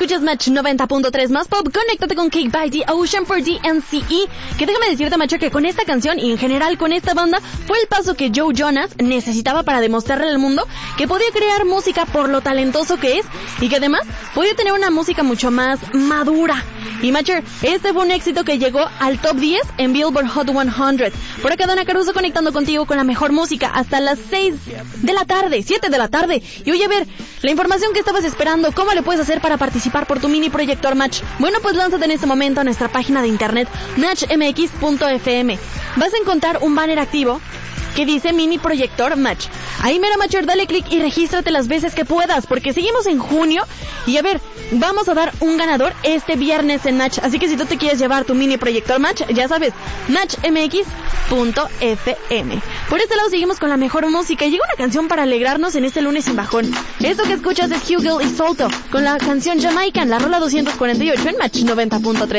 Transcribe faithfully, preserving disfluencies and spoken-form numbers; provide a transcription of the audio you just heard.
escuchas Match noventa punto tres más pop. Conéctate con Cake by the Ocean por D N C E. Que déjame decirte, macho, que con esta canción y en general con esta banda fue el paso que Joe Jonas necesitaba para demostrarle al mundo que podía crear música por lo talentoso que es y que además podía tener una música mucho más madura. Y macho, este fue un éxito que llegó al top diez en Billboard Hot cien. Por acá Dana Caruso conectando contigo con la mejor música hasta las seis de la tarde, siete de la tarde. Y oye, a ver, la información que estabas esperando, ¿cómo le puedes hacer para participar por tu mini proyector Match? Bueno, pues lánzate en este momento a nuestra página de internet match m x punto f m. Vas a encontrar un banner activo que dice Mini Proyector Match. Ahí mera, Matcher, dale clic y regístrate las veces que puedas, porque seguimos en junio y a ver, vamos a dar un ganador este viernes en Match, así que si tú te quieres llevar tu Mini Proyector Match, ya sabes, match m x punto f m. Por este lado seguimos con la mejor música y llega una canción para alegrarnos en este lunes sin bajón. Esto que escuchas es Hugel y Solto con la canción Jamaican, la rola doscientos cuarenta y ocho en Match noventa punto tres.